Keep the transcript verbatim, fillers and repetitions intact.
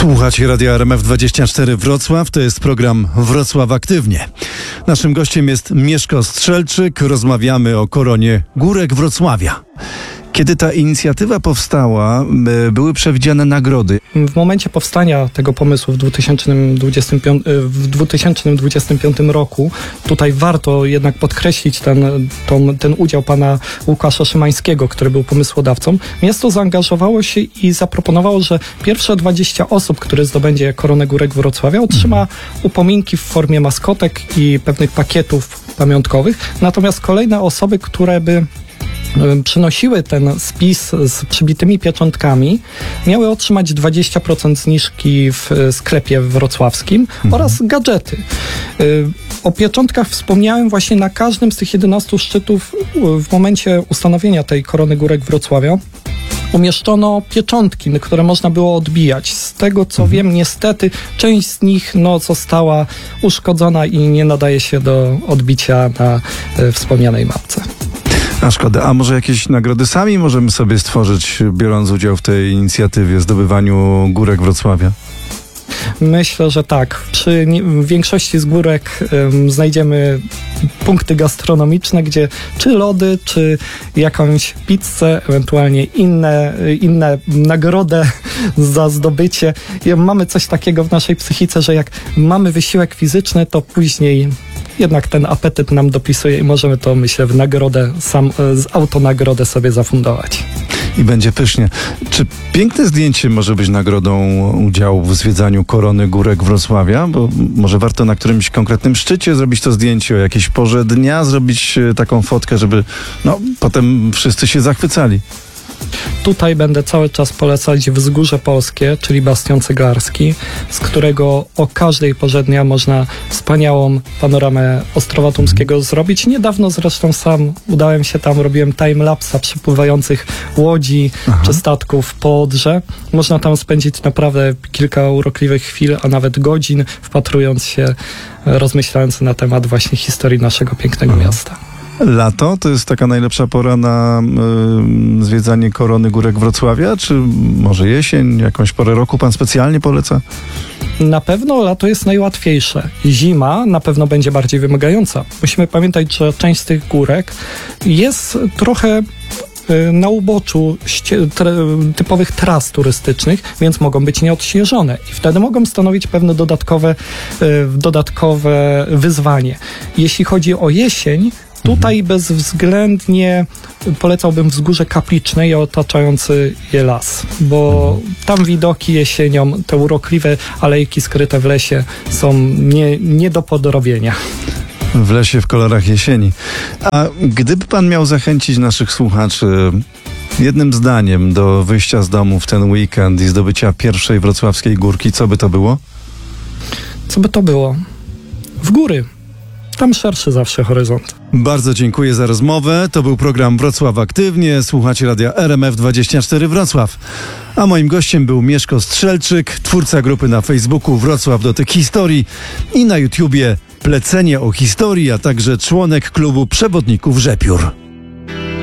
Słuchacie Radia R M F dwadzieścia cztery Wrocław, to jest program Wrocław Aktywnie. Naszym gościem jest Mieszko Strzelczyk, rozmawiamy o koronie Górek Wrocławia. Kiedy ta inicjatywa powstała, były przewidziane nagrody. W momencie powstania tego pomysłu w dwa tysiące dwudziestym piątym, w dwa tysiące dwudziestym piątym roku, tutaj warto jednak podkreślić ten, ten, ten udział pana Łukasza Szymańskiego, który był pomysłodawcą. Miasto zaangażowało się i zaproponowało, że pierwsze dwadzieścia osób, które zdobędzie koronę Górek Wrocławia, otrzyma upominki w formie maskotek i pewnych pakietów pamiątkowych. Natomiast kolejne osoby, które by przynosiły ten spis z przybitymi pieczątkami, miały otrzymać dwadzieścia procent zniżki w sklepie wrocławskim mhm. oraz gadżety. O pieczątkach wspomniałem właśnie na każdym z tych jedenastu szczytów w momencie ustanowienia tej korony Górek Wrocławia. Umieszczono pieczątki, które można było odbijać. Z tego co mhm. wiem, niestety część z nich no, została uszkodzona i nie nadaje się do odbicia na e, wspomnianej mapce. A szkoda. A może jakieś nagrody sami możemy sobie stworzyć, biorąc udział w tej inicjatywie, zdobywaniu Górek Wrocławia? Myślę, że tak. Przy nie, większości z górek um, znajdziemy punkty gastronomiczne, gdzie czy lody, czy jakąś pizzę, ewentualnie inne, inne nagrodę za zdobycie. I mamy coś takiego w naszej psychice, że jak mamy wysiłek fizyczny, to później jednak ten apetyt nam dopisuje i możemy to, myślę, w nagrodę, sam z autonagrodę sobie zafundować. I będzie pysznie. Czy piękne zdjęcie może być nagrodą udziału w zwiedzaniu korony Górek Wrocławia? Bo może warto na którymś konkretnym szczycie zrobić to zdjęcie, o jakiejś porze dnia zrobić taką fotkę, żeby no, potem wszyscy się zachwycali. Tutaj będę cały czas polecać Wzgórze Polskie, czyli Bastion Ceglarski, z którego o każdej porze dnia można wspaniałą panoramę Ostrowa Tumskiego zrobić. Niedawno zresztą sam udałem się tam, robiłem timelapsa przypływających łodzi Aha. czy statków po Odrze. Można tam spędzić naprawdę kilka urokliwych chwil, a nawet godzin, wpatrując się, rozmyślając na temat właśnie historii naszego pięknego Aha. miasta. Lato to jest taka najlepsza pora na y, zwiedzanie korony Górek Wrocławia, czy może jesień, jakąś porę roku pan specjalnie poleca? Na pewno lato jest najłatwiejsze. Zima na pewno będzie bardziej wymagająca. Musimy pamiętać, że część z tych górek jest trochę na uboczu ście- tra- typowych tras turystycznych, więc mogą być nieodśnieżone i wtedy mogą stanowić pewne dodatkowe, y, dodatkowe wyzwanie. Jeśli chodzi o jesień, tutaj bezwzględnie polecałbym Wzgórze Kapliczne i otaczający je las, bo tam widoki jesienią, te urokliwe alejki skryte w lesie są nie, nie do podrobienia. W lesie w kolorach jesieni. A gdyby pan miał zachęcić naszych słuchaczy jednym zdaniem do wyjścia z domu w ten weekend i zdobycia pierwszej wrocławskiej górki, co by to było? Co by to było? W góry. Tam szerszy zawsze horyzont. Bardzo dziękuję za rozmowę. To był program Wrocław Aktywnie. Słuchacie Radia R M F dwadzieścia cztery Wrocław. A moim gościem był Mieszko Strzelczyk, twórca grupy na Facebooku Wrocław Dotyk Historii i na YouTubie Plecenie o Historii, a także członek klubu przewodników Rzepiór.